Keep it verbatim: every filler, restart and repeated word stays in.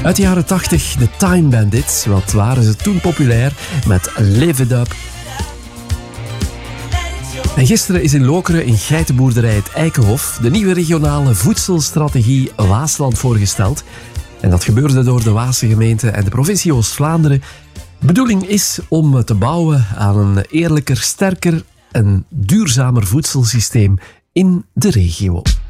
Uit de jaren tachtig, de Time Bandits. Wat waren ze toen populair met Live It Up. En gisteren is in Lokeren in geitenboerderij Het Eikenhof de nieuwe regionale voedselstrategie Waasland voorgesteld. En dat gebeurde door de Waalse gemeente en de provincie Oost-Vlaanderen. De bedoeling is om te bouwen aan een eerlijker, sterker en duurzamer voedselsysteem in de regio.